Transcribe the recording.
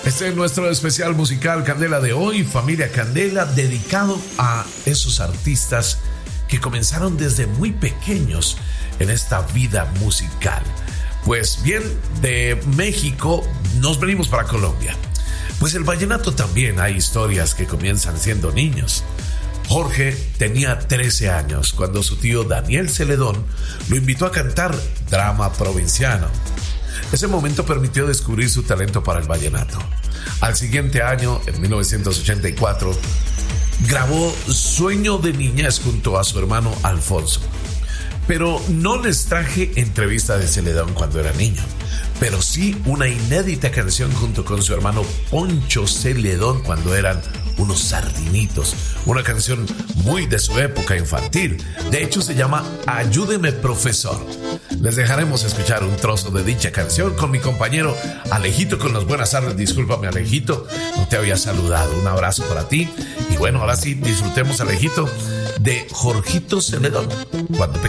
Este es nuestro especial musical Candela de hoy, Familia Candela, dedicado a esos artistas que comenzaron desde muy pequeños en esta vida musical. Pues bien, de México nos venimos para Colombia. Pues el vallenato también hay historias que comienzan siendo niños. Jorge tenía 13 años cuando su tío Daniel Celedón lo invitó a cantar drama provinciano. Ese momento permitió descubrir su talento para el vallenato. Al siguiente año, en 1984, grabó Sueño de Niñez junto a su hermano Alfonso. Pero no les traje entrevista de Celedón cuando era niño, pero sí una inédita canción junto con su hermano Poncho Celedón cuando eran unos sardinitos. Una canción muy de su época infantil. De hecho, se llama Ayúdeme Profesor. Les dejaremos escuchar un trozo de dicha canción con mi compañero Alejito con las buenas tardes. Discúlpame, Alejito, no te había saludado. Un abrazo para ti. Y bueno, ahora sí, disfrutemos, Alejito, de Jorgito Celedón cuando